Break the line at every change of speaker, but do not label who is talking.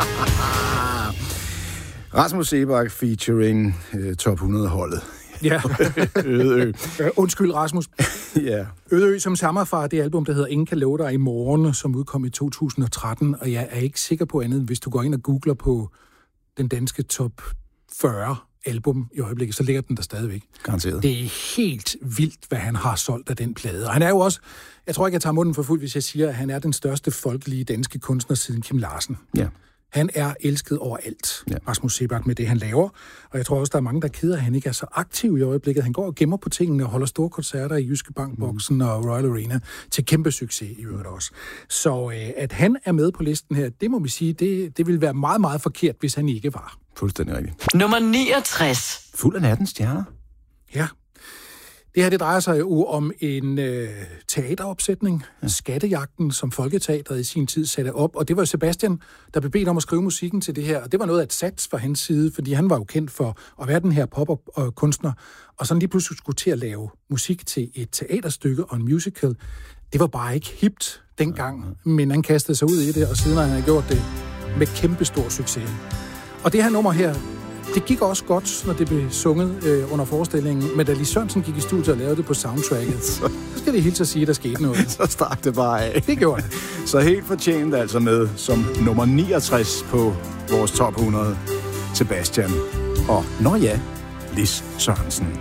Rasmus Seebach featuring Top 100-holdet.
Ja.
Ødeø.
Undskyld, Rasmus.
Ja.
Ødeø, som stammer fra det album, der hedder Ingen kan love dig i morgen, som udkom i 2013, og jeg er ikke sikker på andet, hvis du går ind og googler på den danske top 40 album i øjeblikket, så ligger den der stadigvæk.
Garanteret.
Det er helt vildt, hvad han har solgt af den plade. Og han er jo også, jeg tror ikke, jeg tager munden for fuld, hvis jeg siger, at han er den største folkelige danske kunstner siden Kim Larsen.
Ja.
Han er elsket overalt, Rasmus Seebach, med det, han laver. Og jeg tror også, der er mange, der er ked af, at han ikke er så aktiv i øjeblikket. Han går og gemmer på tingene og holder store koncerter i Jyske Bank-boksen og Royal Arena til kæmpe succes i øvrigt også. Så at han er med på listen her, det må vi sige, det vil være meget, meget forkert, hvis han ikke var.
Fuldstændig rigtigt.
Nummer 69.
Fuld af nattens stjerner.
Ja. Det her, det drejer sig jo om en teateropsætning, Skattejagten, som Folketeatret i sin tid satte op. Og det var Sebastian, der blev bedt om at skrive musikken til det her. Og det var noget af et sats fra hans side, fordi han var jo kendt for at være den her pop-up-kunstner. Og sådan lige pludselig skulle til at lave musik til et teaterstykke og en musical. Det var bare ikke hipt dengang, men han kastede sig ud i det, og siden har han gjort det med kæmpe stor succes. Og det her nummer her, det gik også godt, når det blev sunget under forestillingen, men da Lis Sørensen gik i studiet og lavede det på soundtracket, så skal det helt så sige, at der skete noget.
Så stak det bare af.
Det gjorde det.
Så helt fortjent altså med som nummer 69 på vores top 100, Sebastian. Og Lis Sørensen.